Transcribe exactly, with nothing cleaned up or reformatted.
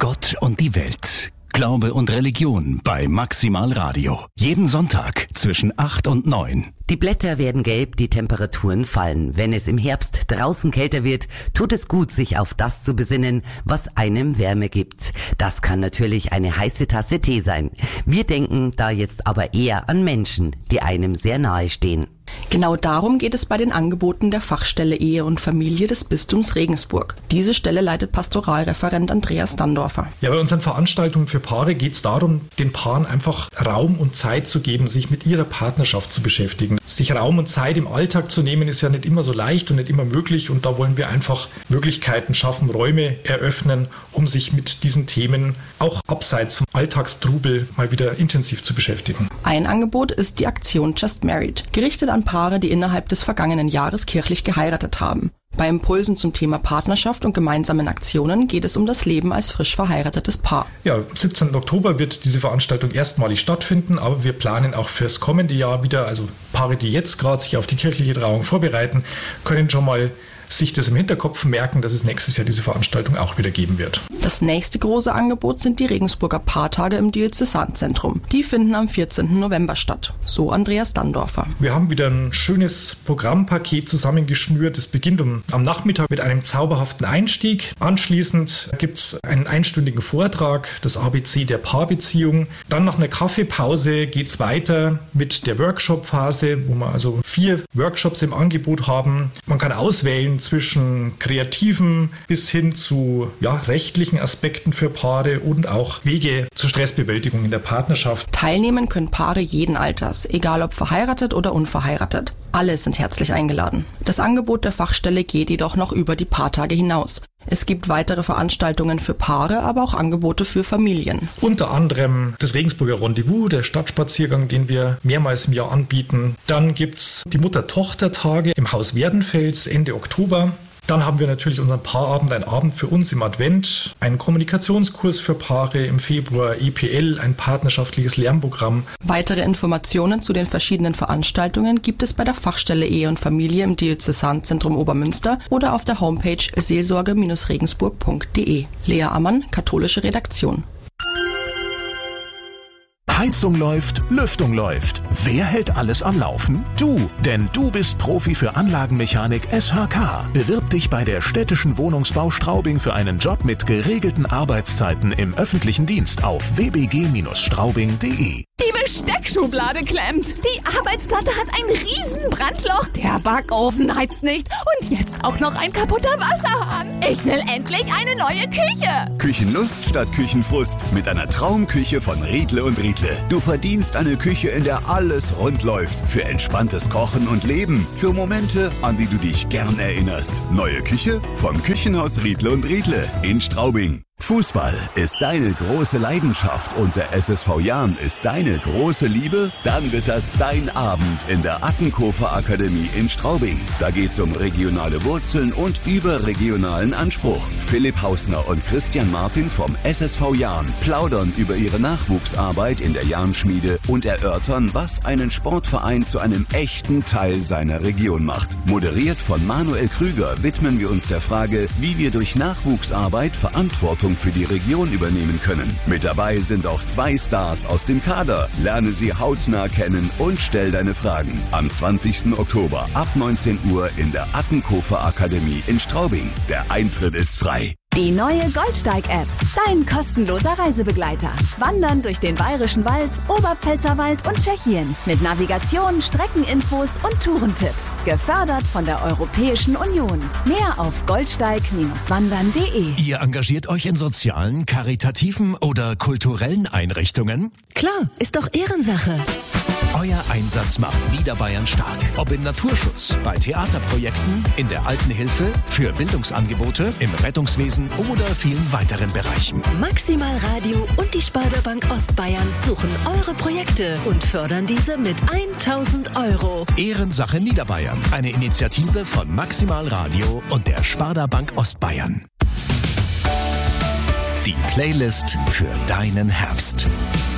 Gott und die Welt. Glaube und Religion bei Maximal Radio. Jeden Sonntag zwischen acht und neun. Die Blätter werden gelb, die Temperaturen fallen. Wenn es im Herbst draußen kälter wird, tut es gut, sich auf das zu besinnen, was einem Wärme gibt. Das kann natürlich eine heiße Tasse Tee sein. Wir denken da jetzt aber eher an Menschen, die einem sehr nahe stehen. Genau darum geht es bei den Angeboten der Fachstelle Ehe und Familie des Bistums Regensburg. Diese Stelle leitet Pastoralreferent Andreas Dandorfer. Ja, bei unseren Veranstaltungen für Paare geht es darum, den Paaren einfach Raum und Zeit zu geben, sich mit ihrer Partnerschaft zu beschäftigen. Sich Raum und Zeit im Alltag zu nehmen, ist ja nicht immer so leicht und nicht immer möglich. Und da wollen wir einfach Möglichkeiten schaffen, Räume eröffnen, um sich mit diesen Themen auch abseits vom Alltagstrubel mal wieder intensiv zu beschäftigen. Ein Angebot ist die Aktion Just Married, gerichtet an Paare, die innerhalb des vergangenen Jahres kirchlich geheiratet haben. Bei Impulsen zum Thema Partnerschaft und gemeinsamen Aktionen geht es um das Leben als frisch verheiratetes Paar. Ja, am siebzehnten Oktober wird diese Veranstaltung erstmalig stattfinden, aber wir planen auch fürs kommende Jahr wieder, also Paare, die jetzt gerade sich auf die kirchliche Trauung vorbereiten, können schon mal sich das im Hinterkopf merken, dass es nächstes Jahr diese Veranstaltung auch wieder geben wird. Das nächste große Angebot sind die Regensburger Paartage im Diözesanzentrum. Die finden am vierzehnten November statt. So Andreas Dandorfer. Wir haben wieder ein schönes Programmpaket zusammengeschnürt. Es beginnt um, am Nachmittag mit einem zauberhaften Einstieg. Anschließend gibt es einen einstündigen Vortrag, das A B C der Paarbeziehung. Dann nach einer Kaffeepause geht es weiter mit der Workshop-Phase, wo wir also vier Workshops im Angebot haben. Man kann auswählen zwischen kreativen bis hin zu ja, rechtlichen Aspekten für Paare und auch Wege zur Stressbewältigung in der Partnerschaft. Teilnehmen können Paare jeden Alters, egal ob verheiratet oder unverheiratet. Alle sind herzlich eingeladen. Das Angebot der Fachstelle geht jedoch noch über die Paartage hinaus. Es gibt weitere Veranstaltungen für Paare, aber auch Angebote für Familien. Unter anderem das Regensburger Rendezvous, der Stadtspaziergang, den wir mehrmals im Jahr anbieten. Dann gibt's die Mutter-Tochter-Tage im Haus Werdenfels Ende Oktober. Dann haben wir natürlich unseren Paarabend, ein Abend für uns im Advent, einen Kommunikationskurs für Paare im Februar, E P L, ein partnerschaftliches Lernprogramm. Weitere Informationen zu den verschiedenen Veranstaltungen gibt es bei der Fachstelle Ehe und Familie im Diözesanzentrum Obermünster oder auf der Homepage seelsorge Bindestrich regensburg punkt de. Lea Ammann, katholische Redaktion. Heizung läuft, Lüftung läuft. Wer hält alles am Laufen? Du, denn du bist Profi für Anlagenmechanik S H K. Bewirb dich bei der Städtischen Wohnungsbau Straubing für einen Job mit geregelten Arbeitszeiten im öffentlichen Dienst auf w b g Bindestrich straubing punkt de. Die Besteckschublade klemmt. Die Arbeitsplatte hat ein riesen Brandloch. Der Backofen heizt nicht. Und jetzt auch noch ein kaputter Wasserhahn. Ich will endlich eine neue Küche. Küchenlust statt Küchenfrust. Mit einer Traumküche von Riedle und Riedle. Du verdienst eine Küche, in der alles rund läuft. Für entspanntes Kochen und Leben. Für Momente, an die du dich gern erinnerst. Neue Küche vom Küchenhaus Riedle und Riedle in Straubing. Fußball ist deine große Leidenschaft und der S S V Jahn ist deine große Liebe? Dann wird das dein Abend in der Attenkofer Akademie in Straubing. Da geht's um regionale Wurzeln und überregionalen Anspruch. Philipp Hausner und Christian Martin vom S S V Jahn plaudern über ihre Nachwuchsarbeit in der Jahnschmiede und erörtern, was einen Sportverein zu einem echten Teil seiner Region macht. Moderiert von Manuel Krüger widmen wir uns der Frage, wie wir durch Nachwuchsarbeit Verantwortung für die Region übernehmen können. Mit dabei sind auch zwei Stars aus dem Kader. Lerne sie hautnah kennen und stell deine Fragen. Am zwanzigsten Oktober ab neunzehn Uhr in der Attenkofer Akademie in Straubing. Der Eintritt ist frei. Die neue Goldsteig-App. Dein kostenloser Reisebegleiter. Wandern durch den Bayerischen Wald, Oberpfälzerwald und Tschechien. Mit Navigation, Streckeninfos und Tourentipps. Gefördert von der Europäischen Union. Mehr auf goldsteig Bindestrich wandern punkt de. Ihr engagiert euch in sozialen, karitativen oder kulturellen Einrichtungen? Klar, ist doch Ehrensache. Euer Einsatz macht Niederbayern stark. Ob im Naturschutz, bei Theaterprojekten, in der Altenhilfe, für Bildungsangebote, im Rettungswesen oder vielen weiteren Bereichen. Maximal Radio und die Sparda Bank Ostbayern suchen eure Projekte und fördern diese mit tausend Euro. Ehrensache Niederbayern. Eine Initiative von Maximal Radio und der Sparda Bank Ostbayern. Die Playlist für deinen Herbst.